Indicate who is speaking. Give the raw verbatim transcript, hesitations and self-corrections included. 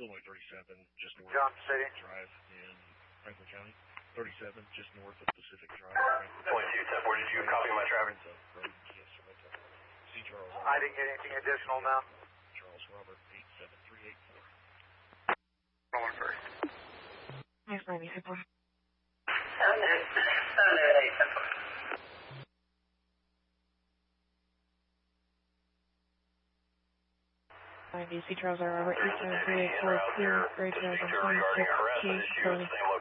Speaker 1: Illinois thirty-seven, just north
Speaker 2: John
Speaker 1: of
Speaker 2: City.
Speaker 1: Pacific Drive in Franklin County. thirty-seven, just north of Pacific Drive in Franklin County.
Speaker 3: twenty-two, ten four, did you copy my traffic?
Speaker 1: Road, Kia Sorrento. C. Charles.
Speaker 2: I didn't get anything additional now.
Speaker 1: Charles Robert, eight seven three eight four.
Speaker 3: Rolling first.
Speaker 4: Next ninety, ten four.
Speaker 3: seven eight, ten four.
Speaker 4: ninety, C. Charles R. Robert, eight seven three eight four, clear, Gray Trails on twenty-six, T, Tony.